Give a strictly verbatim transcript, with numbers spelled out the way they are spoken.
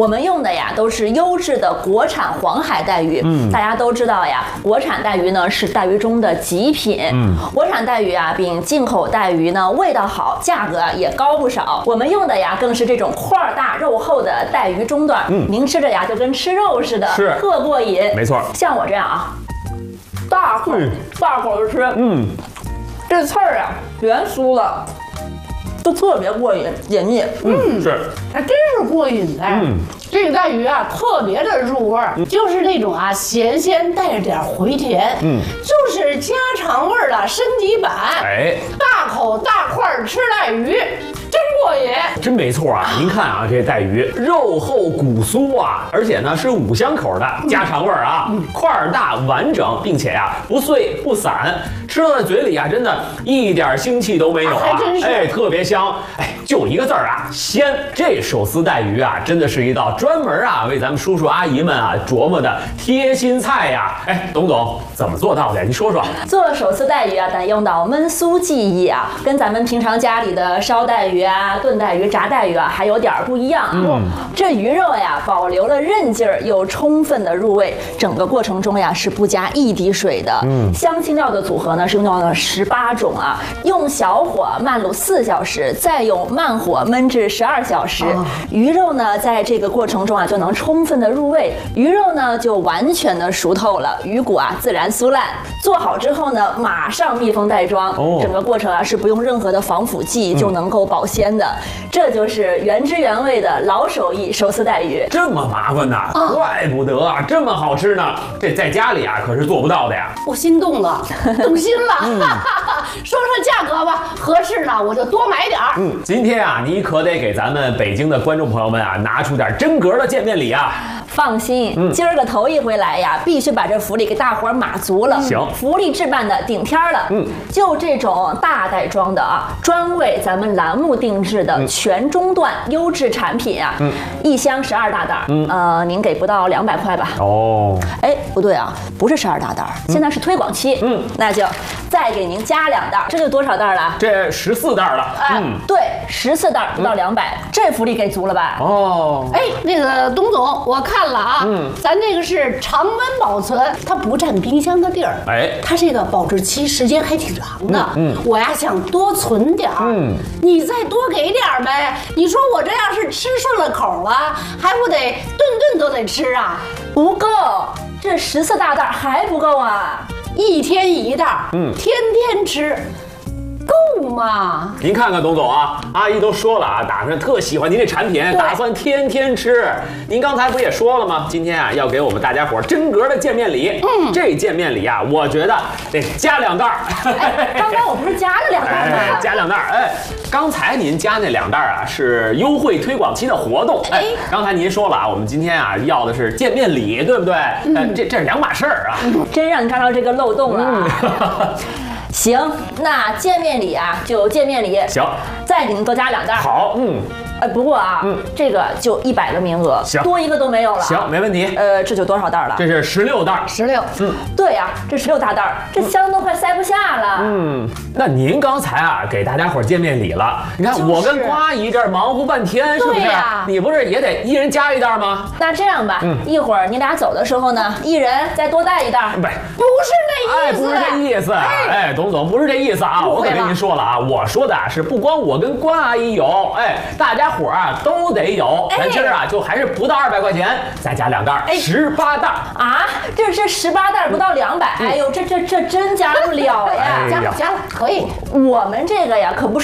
我们用的呀都是优质的国产黄海带鱼。嗯，大家都知道呀，国产带鱼呢是带鱼中的极品。嗯，国产带鱼啊比进口带鱼呢味道好，价格也高不少。我们用的呀更是这种块儿大肉厚的带鱼中段，嗯，您吃着呀就跟吃肉似的， 是特过瘾。 没错， 像我这样啊，大口、嗯、大口的吃，嗯，这刺儿啊全酥了。都特别过瘾，解腻。 嗯，是， 还真是过瘾哎。嗯，这个带鱼啊，特别的入味儿，嗯、就是那种啊咸鲜带着点回甜，嗯，就是家常味儿的升级版。哎，大口大块吃带鱼，真过瘾。 真没错啊！您看啊，这带鱼肉厚骨酥啊，而且呢是五香口的家常味儿啊，嗯、块儿大完整，并且呀、啊、不碎不散，吃到在嘴里啊，真的一点腥气都没有啊， 还真是哎，特别香。哎，就一个字儿啊，鲜！这手撕带鱼啊，真的是一道专门啊为咱们叔叔阿姨们啊琢磨的贴心菜呀。哎，董总怎么做到的呀？你说说。 做手撕带鱼啊，得用到焖酥技艺啊，跟咱们平常家里的烧带鱼啊、炖带鱼、炸带鱼啊还有点不一样。嗯，这鱼肉呀保留了韧劲儿，又充分的入味，整个过程中呀是不加一滴水的。嗯，香辛料的组合呢是用到了十八种啊，用小火慢卤四小时。再用慢火焖至十二小时，哦、鱼肉呢，在这个过程中啊，就能充分的入味，鱼肉呢就完全的熟透了，鱼骨啊自然酥烂。做好之后呢，马上密封袋装，哦、整个过程啊是不用任何的防腐剂就能够保鲜的，嗯、这就是原汁原味的老手艺手撕带鱼。 这么麻烦呐，哦、怪不得啊，这么好吃呢，这在家里啊可是做不到的呀。 我心动了，动心了。嗯、说说价格吧，合适呢我就多买点。 嗯，今天啊，你可得给咱们北京的观众朋友们啊，拿出点真格的见面礼啊！ 放心，嗯、今儿个头一回来呀，必须把这福利给大伙儿码足了。 行， 福利置办的顶天了。嗯，就这种大袋装的啊，专为咱们栏目定制的全中段优质产品啊，嗯，一箱十二大袋，嗯，呃，您给不到两百块吧？ 哦， 哎，不对啊，不是十二大袋，现在是推广期，嗯，那就再给您加两袋，这就多少袋了？ 这十四袋了。 哎，嗯，对，十四袋不到两百，这福利给足了吧？ 哦， 哎，那个董总，我看了啊，嗯，咱这个是常温保存，它不占冰箱的地儿，哎，它这个保质期时间还挺长的。嗯，嗯我呀想多存点儿，嗯，你再多给点儿呗。你说我这要是吃顺了口了，还不得顿顿都得吃啊？ 不够，这十四大袋还不够啊！ 一天一袋，嗯，天天吃。够吗？ 您看看董总啊，阿姨都说了啊，打算特喜欢您这产品，打算天天吃。您刚才不也说了吗？今天啊，要给我们大家伙真格的见面礼。嗯，这见面礼啊，我觉得得加两袋。 哎，刚刚我不是加了两袋吗？ 哎，加两袋。哎，刚才您加那两袋啊，是优惠推广期的活动。哎，刚才您说了啊，我们今天啊要的是见面礼，对不对？嗯，这这是两码事儿啊。 真让你抓到这个漏洞了啊。嗯行，那见面礼啊，就见面礼。 行， 再给您多加两袋。 好，嗯。 哎，不过啊，嗯，这个就一百个名额， 行， 多一个都没有了。 行，没问题。 呃，这就多少袋了？ 这是十六袋。 十六，嗯，对呀、啊，这十六大袋，这箱都快塞不下了。 嗯，那您刚才啊给大家伙见面礼了，你看、就是、我跟瓜姨这儿忙活半天，是不是？ 啊、 你不是也得一人加一袋吗？ 那这样吧，嗯，一会儿你俩走的时候呢，一人再多带一袋。 不， 不是那意思， 哎，不是这意思，哎，哎董总不是这意思啊，我可跟您说了啊，我说的是不光我跟关阿姨有，哎，大家伙啊都。都得有，咱今儿啊就还是不到二百块钱，再加两袋，十八袋啊！这这十八袋不到两百，哎呦，这这这真加不了呀！ 加了加了，可以。 我们这个呀可不是。